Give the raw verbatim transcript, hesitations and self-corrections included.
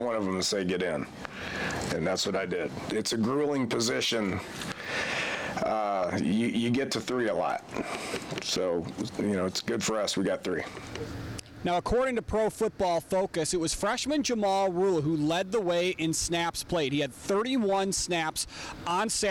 one of them to say get in, and that's what I did. It's a grueling position. Uh, you, you get to three a lot, so you know it's good for us. We got three. Now, according to Pro Football Focus, it was freshman Jamal Rule who led the way in snaps played. He had thirty-one snaps on Saturday.